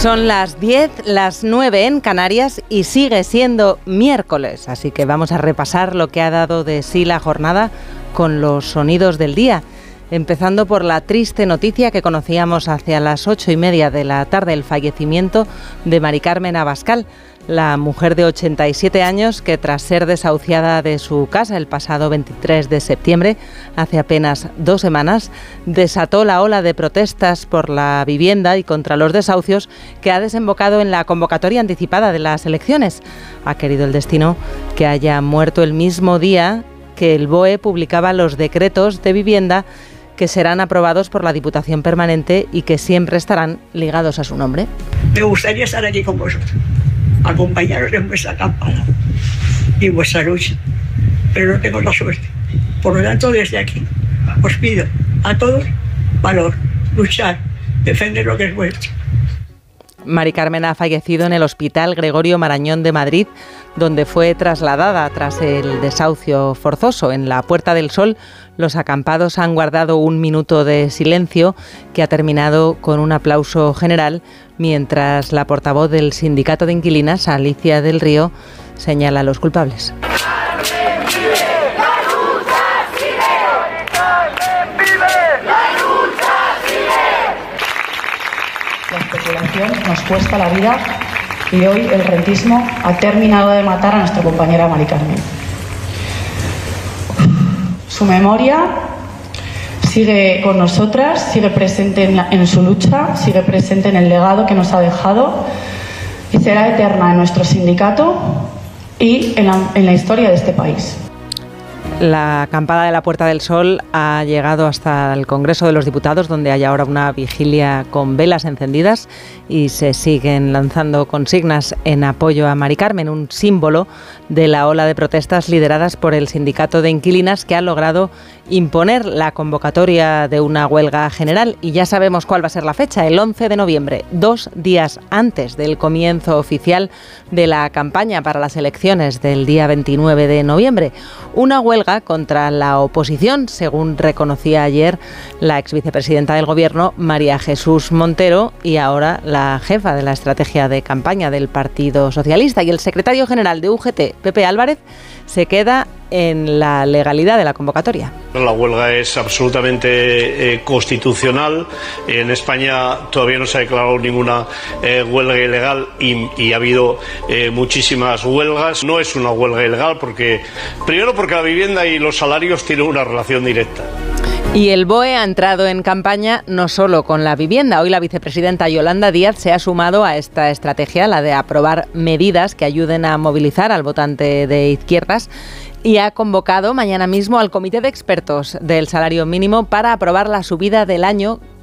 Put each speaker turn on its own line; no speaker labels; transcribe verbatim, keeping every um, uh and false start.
Son las diez, las nueve en Canarias y sigue siendo miércoles, así que vamos a repasar lo que ha dado de sí la jornada con los sonidos del día. Empezando por la triste noticia que conocíamos hacia las ocho y media de la tarde, el fallecimiento de Mari Carmen Abascal, la mujer de ochenta y siete años que tras ser desahuciada de su casa el pasado veintitrés de septiembre, hace apenas dos semanas, desató la ola de protestas por la vivienda y contra los desahucios que ha desembocado en la convocatoria anticipada de las elecciones. Ha querido el destino que haya muerto el mismo día que el B O E publicaba los decretos de vivienda que serán aprobados por la Diputación Permanente y que siempre estarán ligados a su nombre.
Me gustaría estar allí con vosotros, acompañaros en vuestra campaña y vuestra lucha, pero no tengo la suerte. Por lo tanto, desde aquí os pido a todos valor, luchar, defender lo que es vuestro.
Mari Carmen ha fallecido en el Hospital Gregorio Marañón de Madrid, donde fue trasladada tras el desahucio forzoso. En la Puerta del Sol, los acampados han guardado un minuto de silencio que ha terminado con un aplauso general, mientras la portavoz del Sindicato de Inquilinas, Alicia del Río, señala a los culpables.
La especulación nos cuesta la vida y hoy el rentismo ha terminado de matar a nuestra compañera Mari Carmen. Su memoria sigue con nosotras, sigue presente en, la, en su lucha, sigue presente en el legado que nos ha dejado y será eterna en nuestro sindicato y en la, en la historia de este país.
La acampada de la Puerta del Sol ha llegado hasta el Congreso de los Diputados, donde hay ahora una vigilia con velas encendidas y se siguen lanzando consignas en apoyo a Mari Carmen, un símbolo de la ola de protestas lideradas por el Sindicato de Inquilinas, que ha logrado imponer la convocatoria de una huelga general. Y ya sabemos cuál va a ser la fecha, el once de noviembre, dos días antes del comienzo oficial de la campaña para las elecciones del día veintinueve de noviembre. Una huelga contra la oposición, según reconocía ayer la exvicepresidenta del Gobierno, María Jesús Montero, y ahora la jefa de la estrategia de campaña del Partido Socialista. Y el secretario general de U G T, Pepe Álvarez, se queda en la legalidad de la convocatoria.
La huelga es absolutamente eh, constitucional. En España todavía no se ha declarado ninguna eh, huelga ilegal y, y ha habido eh, muchísimas huelgas. No es una huelga ilegal porque, primero porque la vivienda y los salarios tienen una relación directa.
Y el B O E ha entrado en campaña no solo con la vivienda. Hoy la vicepresidenta Yolanda Díaz se ha sumado a esta estrategia, la de aprobar medidas que ayuden a movilizar al votante de izquierdas, y ha convocado mañana mismo al Comité de Expertos del Salario Mínimo para aprobar la subida del año